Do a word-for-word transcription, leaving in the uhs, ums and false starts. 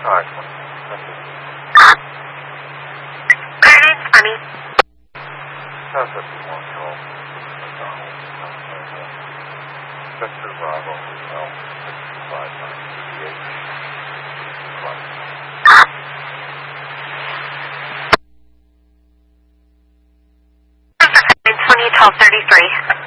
Alright, thank you. Grenade, Army. ten fifty-one, Charles. McDonald. Victor Bravo, Hotel, six two five nine eight. twenty, twelve thirty-three.